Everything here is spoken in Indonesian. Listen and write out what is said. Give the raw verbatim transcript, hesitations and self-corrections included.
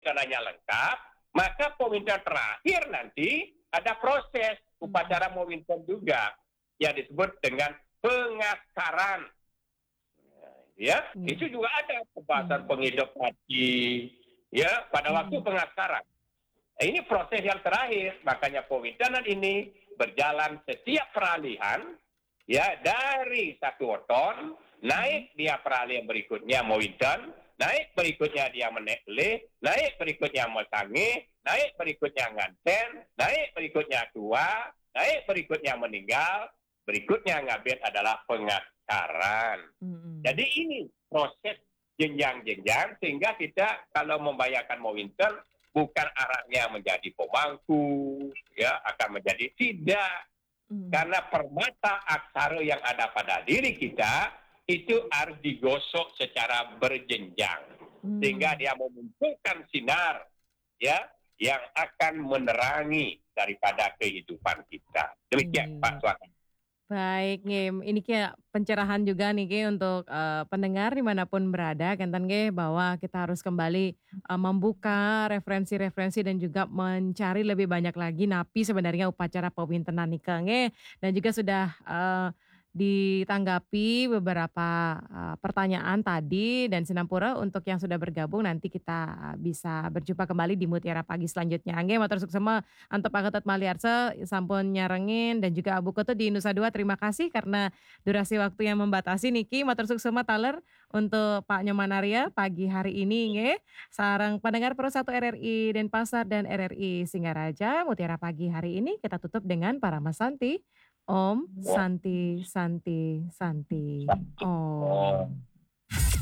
pewintanannya lengkap, maka pewintan terakhir nanti ada proses upacara mewinton juga yang disebut dengan pengaskaran. Ya, Hmm. itu juga ada pembahasan Hmm. penghidup mati ya pada waktu Hmm. pengaskaran. Nah, ini proses yang terakhir, makanya pewintanan ini berjalan setiap peralihan ya dari satu weton naik dia peralihan berikutnya mewinton, naik berikutnya dia menekle, naik berikutnya mesangi, naik berikutnya nganten, naik berikutnya tua, naik berikutnya meninggal, berikutnya ngabit adalah pengaskaran. Hmm. Jadi ini proses jenjang-jenjang sehingga kita kalau membayangkan mewinton bukan arahnya menjadi pemangku, ya akan menjadi tidak. Hmm. Karena permata aksara yang ada pada diri kita itu harus digosok secara berjenjang Hmm. sehingga dia memunculkan sinar ya yang akan menerangi daripada kehidupan kita. Demikian Pak Iya. Suaka. Baik, nggih, ini kayak pencerahan juga nih nggih untuk, eee, pendengar dimanapun berada, kenten nggih bahwa kita harus kembali, eee, membuka referensi-referensi dan juga mencari lebih banyak lagi napi sebenarnya upacara pewintenan nika nggih, dan juga sudah, eee, ditanggapi beberapa, eee, pertanyaan tadi dan Sinampura untuk yang sudah bergabung nanti kita bisa berjumpa kembali di Mutiara Pagi selanjutnya. Nggih matur suksema antep pangatot maliarsa sampun nyarengin dan juga Abu Kutu di Nusa Dua terima kasih karena durasi waktu yang membatasi niki matur suksema taler untuk Pak Nyoman Arya pagi hari ini nggih. Sareng pendengar Pro satu R R I Denpasar dan R R I Singaraja Mutiara Pagi hari ini kita tutup dengan Parama Santi. Om Oh. Santi Santi Santi. Oh. Om.